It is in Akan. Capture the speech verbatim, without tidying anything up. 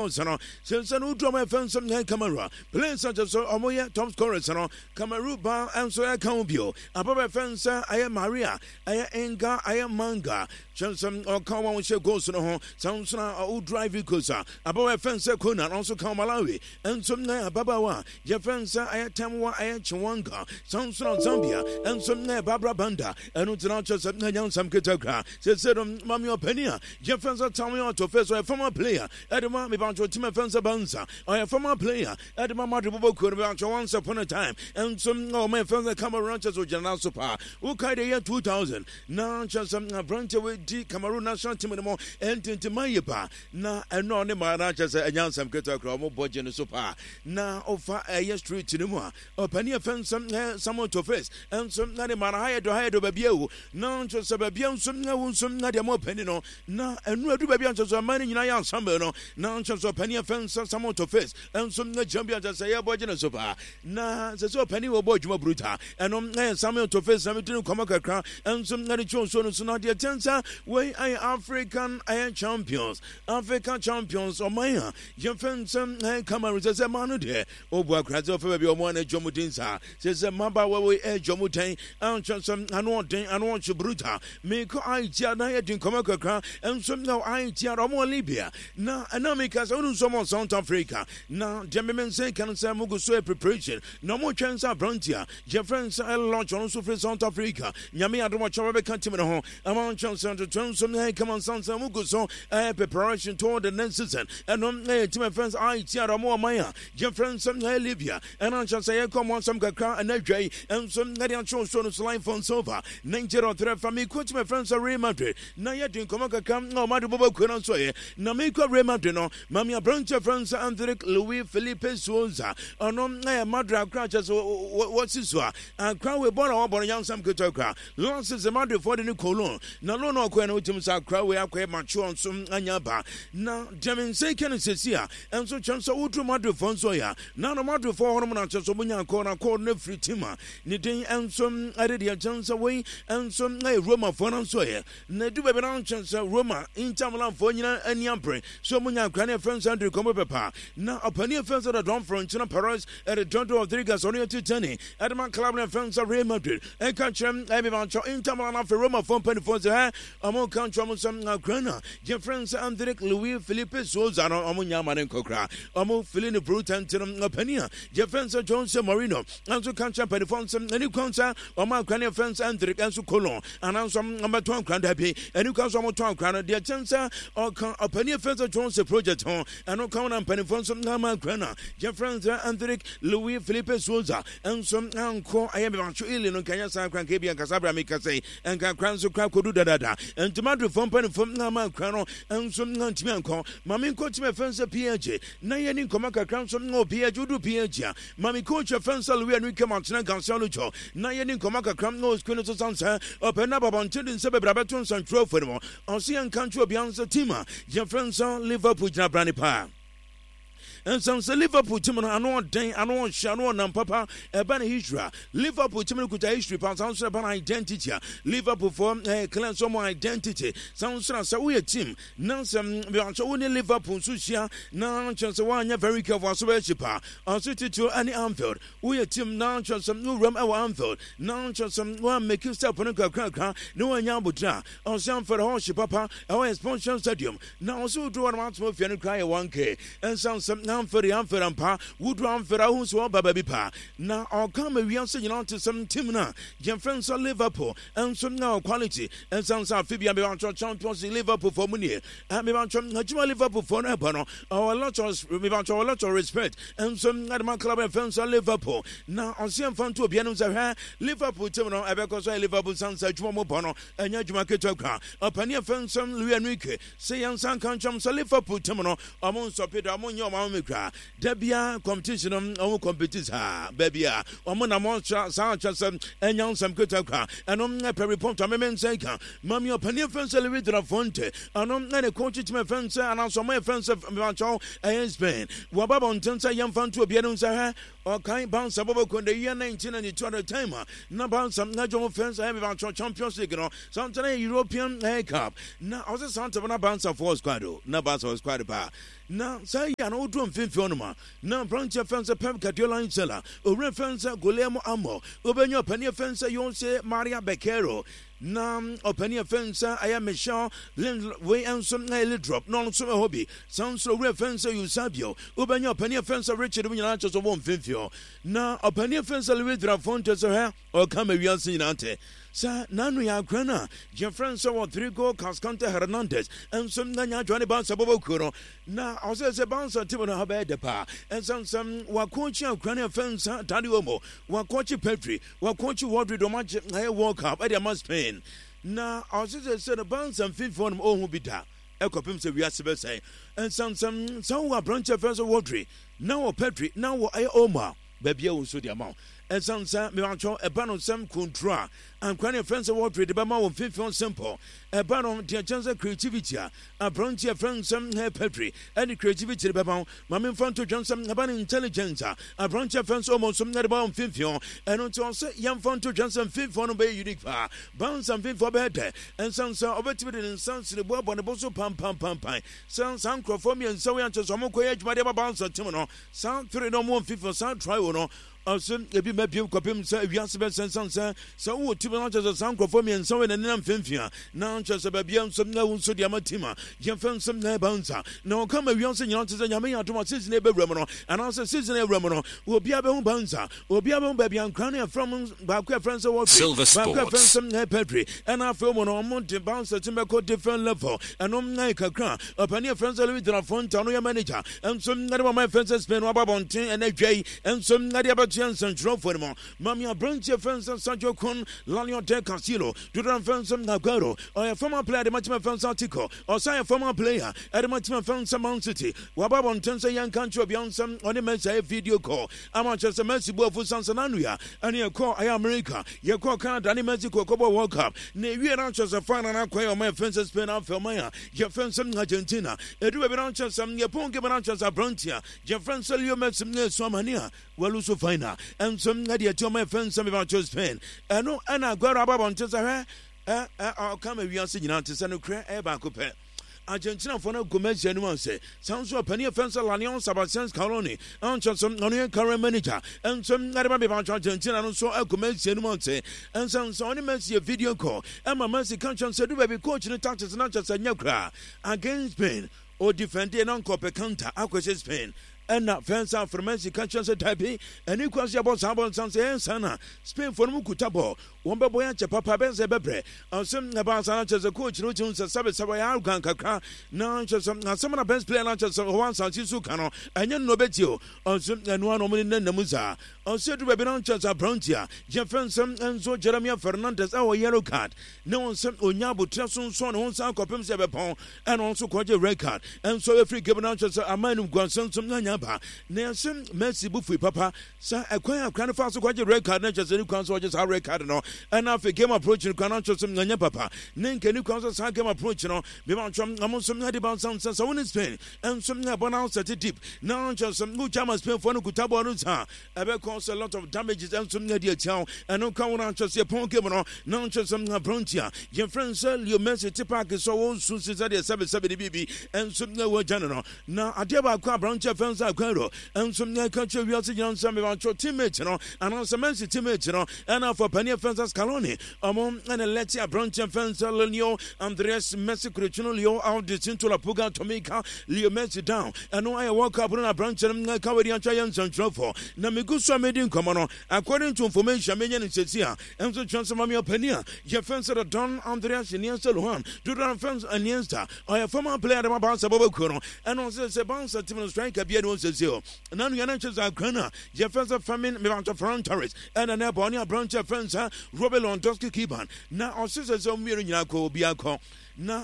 Sano, Sensano Drama Fence and Camera, Playing such as Omoya, Tom Scorresano, Camaru Bar, and Soya Cambio, Above Fence, I am Maria, I am Enga, I am Manga, Johnson or Kawan Shell goes to the home, Samsona or Drive Kusa, Above Fence Kuna, also Kamalawi, and some Babawa, Jefensa, I am Tamwa, I am Chawanga, Samsona Zambia, and some Barbara Banda, and Utanachas of Nayan Sam Kitaka, said Mammy Openia, Jefensa Tamio to face a former player, Edema Mibancho Tim Fensa Banza, I a former player, Edema Matibubo could have once upon a time, and some of my friends that come around to Janal Super, who carried the year two thousand, now just some branch with D Cameroon National Team anymore, and into my yepa, now and no name my ranchers and young some Kitaka, Bojan Super, now offer a year street to the more, or penny offense some someone to face, and some not a man hired to hide over Bio, now just a baby, some no, some not a more penny no, now and no do baby answers are money in a young summer no, now just a penny offense someone to face, and some champions just say a Bojan Super, now there's a penny or boy Bruta, and on Samuel to face some to come a and some not a choice on Sonadia Tensa, where I African I champions, African champions or Maya, Jefferson, Cameroon as a man there, or Buacras of your one Jomutinsa, says a Mamba way a Jomutain, and Johnson, and one day, and one Bruta, make I Tiana in Comaka, and some now I Tiara more Libya. Now, Anamikas only some South Africa. Now, gentlemen say, can say Muguso preparation, no more chance of Brontia, Jefferson, I launch on South South Africa, Yami Adawacha Cantimino home, among Johnson to turn some come on Sansa Muguso, a preparation toward the next season, and on to my friends I Tiara more Maya, Jefferson, Libya, and I shall say, come on some Kaka and J, and some Nadian show on life on sofa, ninety or three from me, quote my friends are Real Madrid, now yet in Comaka come, no matter what couldn't say, Namiko Real Madrid, no, Mamma Brancha France, Andric, Louis Felipe Souza, or no, Madra Cratches, what's this one? And crown with Bono or young Sam Kutoka, Lance is a matter for the new colon, no, no, no, Queno Tims are crow, we are quite mature on some Anyaba. Now, Jamin say can is here, and so chance of Utru Madrid Fonsoya, now no matter for Hormona Chasobunya corner called Nefri Tima, Nitin and some added your chance away, and some Roma Fonsoya, Nedu chance Roma in Tamalan Fonina and Yampre, so Munya Granny friends Andrew Comopepa. Now, a penny of friends at a drum from China Paris at a total of three gas on your Titani, at my club and friends of Real Madrid, and catch them, I mean, in Tamalan for Roma from Penny for the hair, among country of some Grana, your friends Andric Louis Felipe Souza, Amunya Man Cocra, Amu Filini Brutan, Penia, your friends of Jones Marino, and to catch up and phone some any concert, or my granny friends Andric and Sucolon, and I'm some number two grand happy, and you can some two grand, dear Chancer, or a penny of friends of Jones project home, and no count and penny from some Nama Grana, your friends Andric Louis Felipe Souza, and some uncle I am about to Illinois, Kanyasa, Crankabi, and Casabra Mikase, and Cranso Crab could do that, and tomato from penny from Nama Crano, and some Nantimanco, Mammy coach my friends of P H, Nayan Comaka Crown, some no P H, do P H, Mammy coach your friends, Louis and Ricky Martina Gonzalo, Nayan Comaka Crown, no Squintus Sansa, open up on Tilden Sebabatons and Trophy, or see and country of Bianca Tima, your friends on Liverpool, Brani Pa. And some say Liverpool team and one day and one shadow and papa a ban Israel. Liverpool team could history pass sounds about identity. Liverpool for a class of identity. Sounds like we a team. Now some we are only Liverpool Susia. Now chance one very careful Superchipa. Or city to any Anfield. We a team now just some new room our Anfield. Now just some one make you step on a cracker. No one yabutra. Or some for the horse papa. Our sponsor stadium. Now so do one month more if you cry one K. And some some for the Amfer and Pa, would run for a house or baby pa. Now I'll come and we are saying on to some Timna, Jan friends of Liverpool, and some now quality, and some Phoebe and champions in Liverpool for money. And we want to Liverpool for Nepano, our lot of we want a lot of respect, and some at my club and friends of Liverpool. Now I'll see fun to be announced her Liverpool Timno, because I Liverpool Sans Jumo Bono, and Yajumaka, a penny of friends from Louis Enrique, say and San Cancham, Liverpool Timno, among Sopida, among your mamma. Debia competition on competition, baby. Among a monster, such as and young some good and on a peripont of men say, Mammy, your penny friends celebrated a fonte, and on any coach to my friends, and also my friends of Mancho and Spain. Wabab on Tensa young fan to a Bianza, or kind bounce above the year nineteen and two hundred timer. No bounce some natural friends I have about Champions League, something European A Cup. Now, I was a Santa Bounce of Force Quadro, no bounce was quite a bar. na say ya no do mfimfi onoma na branch fence Pep Guardiola insela owre fence Guillermo Amo obenyo pani fence Yonse Maria Beccaro na opani fence aya Michel Lindway enso na ele drop no so hobby sanso owre fence Eusebio obenyo opani fence Richard Munyana cho so won mfimfi na opani fence Louis Drafonte so ha o kama wiase nyinante sa nanu ya grana Jeffrey so what three goal Cascante Hernandez and some nanya Johnny Bounce Abokuro na also se bounce Timono Habede pa and some some wakochi Ukrainian fence Tani Omo wakochi Petri wakochi Wadri Domachi I walk up at the Spain na also said a bounce and fit for them all who be da Ekopim se wiase say and some some some wa branch fence Wadri now Petri now I Oma baby also the amount and some some me want a ban on some control and Ukrainian friends of water the Bama on fifty simple a ban on the chance of creativity a branch of friends some hair petri and the creativity the Bama Mammy Fonto Johnson about intelligence a branch of friends almost some net about fifty and also young Fonto Johnson fifty one by unique power bounce and fifty for better and some some over to the sons in the bob on the bosso pam pam pam pam some some crofomia and so on to some coyage my bounce at Timono sound three no more fifty sound try or no also ebi mabiem kopem say wiase be sensan say so wo timi na chese san krofo mi enso we na nam femfia na chese ba bia nso na wo nso dia matima ye fensem na bouncer na o kama wiase nyina chese nyame ya toma season e bewram no and also season e bewram no obi abe hu bouncer obi abe hu ba bia nkran from ba kwa friends what Silver Sports ba kwa fensem na pedri and after mo no mo de bouncer timeko different level and um na kakra opani friends Louis Drafonte no ya manager and so na de my friends Spain wa babonten and adwai and so na de and drop for them. Mamia branch of fence Sancho Kun, Lanio De Castillo, Duran Fence Nagaro, or a former player, the Matchman Fence Article, or say a former player at the Matchman Fence Mount City. Wababon Tensa young country of Young on the Mesa video call. I'm just a messy boy for Sansanania, and you call I America, you call Canada, and Mexico Copa World Cup. Nay, we are not just a final acquire my fences pen out for Maya, your fence in Argentina. A do a branch of some Yapon given out as a branchia, your friend Celio met some near Somania, well, also finer. And some idea to my friends, some about your Spain. And no, and I got about on Chesa. Eh, I'll come if you are singing out to San Lucre, Ebacope. Argentina for no Gomez anyone say. Sounds to a penny offense, Lanion, Sebastian's colony, and some non current manager, and some other about Argentina, and so a Gomez anyone say. And some Sonny Messi a video call. And my Messi conscience said, we be coaching the taxes not just a new cry against Spain or defending Uncle Pecanta, Aquas Spain. And na fensa from Messi conscience type and you cross your boss about Sansa Sana Spain for Mukutabo one boy and Papa Benze Bebre or some about Sanchez a coach no tunes a Sabbath Savoy Ganka now some of the best player lunches of one Sanchisu Cano and you know Betio or some and one woman in the Musa or said to be lunches of Brontia Jefferson and so Jeremiah Fernandez our yellow card no one some Onyabu Trasun son on San Copim Sebepon and also quite a red card and so every given lunches a man who got some Nanya Nelson Messi Buffy Papa, Sir, a quiet kind of fast quite a red card, not just any council, just a red card, no, and after game approaching, cannot show some Nanya Papa. Then can you council some game approaching, no, Biman Trump, among some ninety pounds, some someone in Spain, and some Nabonals at it deep. Now just some good time Spain for Nukutabo Rusa. I will cause a lot of damages and some Nadia town, and no count on just a pong game, no, just some Brontia. Your friends, your Messi Tipak is so old, soon since I seven seventy B B, and some no general. Now I dare about Brontia fans. And some near country we also young some about your teammates, you know, and also Messi teammates, you know, and for Penny Fences Caloni, among and a Letia Branch and Fence Lenio, Andres Messi Cristiano Leo out the Cintura Puga Tomica, Leo Messi down, and no I walk up on a branch and Kawadi and Giants and Trofo. Namigusa made in common, according to information, Minion in Cecia, and so Johnson Mamia Penia, your fence at Don Andreas in Yansa do not fence and Yansta, or a former player of Bounce Abobacuro, and also a bounce at Timon Strike a Zero. None of your natures are Grana, Jefferson Famine, Mivanta Frontaris, and an Abonia branch of Fencer, Robert Londowski Kiban. Now, our sisters of Mirinaco, Biaco. Na